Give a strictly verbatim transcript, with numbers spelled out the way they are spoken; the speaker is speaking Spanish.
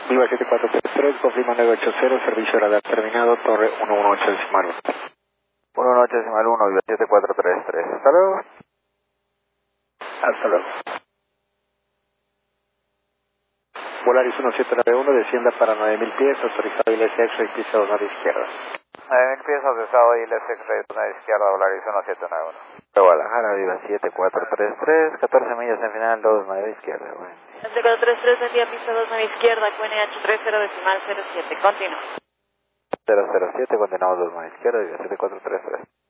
Viva siete cuatro tres tres, confirma nueve ocho cero, servicio radar terminado, torre uno uno ocho decimal uno. uno uno ocho decimal uno, Viva siete cuatro tres tres. Hasta luego. Hasta luego. Volaris uno siete nueve uno, descienda para nueve mil pies, autorizado I L S X-ray, piso dos nave izquierda. nueve mil pies autorizado I L S X-ray, una izquierda, Volaris uno siete nueve uno. De Guadalajara, Viva siete cuatro tres tres, catorce millas en final, dos nueve izquierda, bueno. siete cuatro tres tres, envía piso dos nueve izquierda, Q N H treinta decimal cero siete, continúa. cero cero siete, continuamos dos nueve izquierda, Viva siete cuatro tres tres.